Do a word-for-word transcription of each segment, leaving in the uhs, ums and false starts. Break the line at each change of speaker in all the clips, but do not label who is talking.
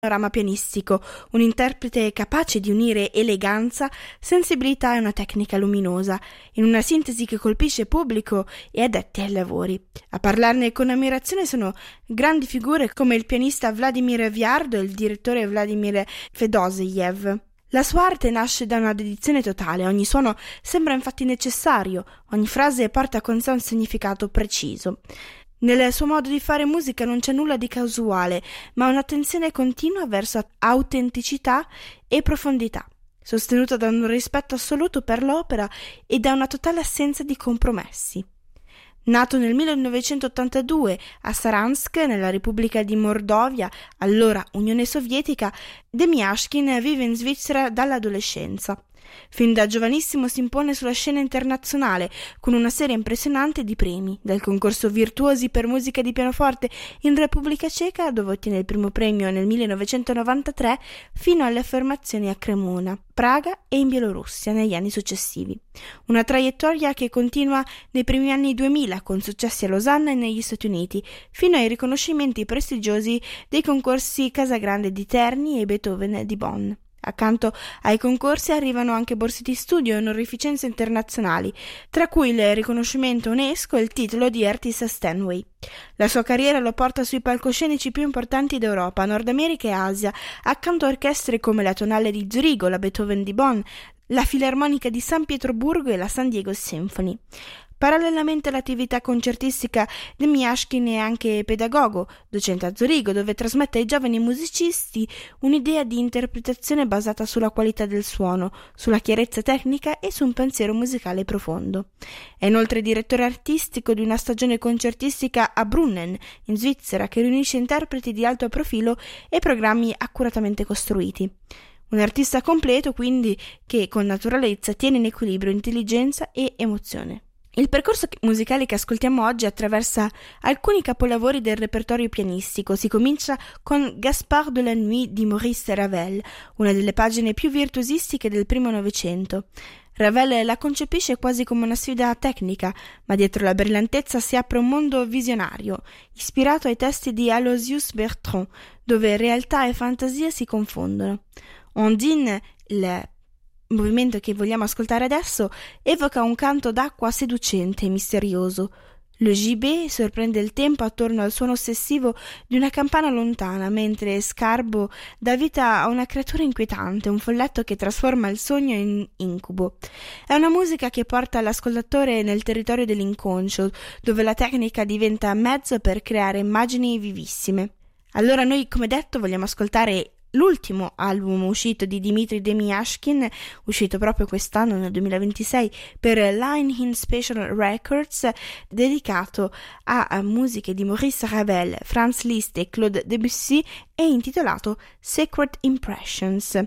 panorama pianistico, un interprete capace di unire eleganza, sensibilità e una tecnica luminosa, in una sintesi che colpisce pubblico e addetti ai lavori. A parlarne con ammirazione sono grandi figure come il pianista Vladimir Viardo e il direttore Vladimir Fedoseev. La sua arte nasce da una dedizione totale, ogni suono sembra infatti necessario, ogni frase porta con sé un significato preciso. Nel suo modo di fare musica non c'è nulla di casuale, ma un'attenzione continua verso autenticità e profondità, sostenuta da un rispetto assoluto per l'opera e da una totale assenza di compromessi. Nato nel millenovecentottantadue a Saransk, nella Repubblica di Mordovia, allora Unione Sovietica, Demiashkin vive in Svizzera dall'adolescenza. Fin da giovanissimo si impone sulla scena internazionale con una serie impressionante di premi, dal concorso Virtuosi per musica di pianoforte in Repubblica Ceca, dove ottiene il primo premio nel millenovecentonovantatré, fino alle affermazioni a Cremona, Praga e in Bielorussia negli anni successivi. Una traiettoria che continua nei primi anni duemila con successi a Losanna e negli Stati Uniti, fino ai riconoscimenti prestigiosi dei concorsi Casagrande di Terni e Beethoven di Bonn. Accanto ai concorsi arrivano anche borse di studio e onorificenze internazionali, tra cui il riconoscimento UNESCO e il titolo di Artista Steinway. La sua carriera lo porta sui palcoscenici più importanti d'Europa, Nord America e Asia, accanto a orchestre come la Tonale di Zurigo, la Beethoven di Bonn, la Filarmonica di San Pietroburgo e la San Diego Symphony. Parallelamente all'attività concertistica, Demiashkin è anche pedagogo, docente a Zurigo, dove trasmette ai giovani musicisti un'idea di interpretazione basata sulla qualità del suono, sulla chiarezza tecnica e su un pensiero musicale profondo. È inoltre direttore artistico di una stagione concertistica a Brunnen, in Svizzera, che riunisce interpreti di alto profilo e programmi accuratamente costruiti. Un artista completo, quindi, che con naturalezza tiene in equilibrio intelligenza e emozione. Il percorso musicale che ascoltiamo oggi attraversa alcuni capolavori del repertorio pianistico. Si comincia con Gaspard de la Nuit di Maurice Ravel, una delle pagine più virtuosistiche del primo Novecento. Ravel la concepisce quasi come una sfida tecnica, ma dietro la brillantezza si apre un mondo visionario, ispirato ai testi di Aloysius Bertrand, dove realtà e fantasia si confondono. Ondine, il Il movimento che vogliamo ascoltare adesso, evoca un canto d'acqua seducente e misterioso. Le gibet sorprende il tempo attorno al suono ossessivo di una campana lontana, mentre Scarbo dà vita a una creatura inquietante, un folletto che trasforma il sogno in incubo. È una musica che porta l'ascoltatore nel territorio dell'inconscio, dove la tecnica diventa mezzo per creare immagini vivissime. Allora noi, come detto, vogliamo ascoltare l'ultimo album uscito di Dmitri Demiashkin, uscito proprio quest'anno nel duemilaventisei per Line In Special Records, dedicato a, a musiche di Maurice Ravel, Franz Liszt e Claude Debussy, e intitolato Sacred Impressions.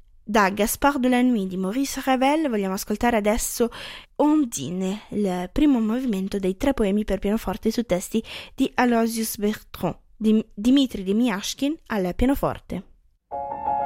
Da Gaspard de la Nuit di Maurice Ravel vogliamo ascoltare adesso Ondine, il primo movimento dei tre poemi per pianoforte su testi di Aloysius Bertrand, di Dmitri Demiashkin al pianoforte.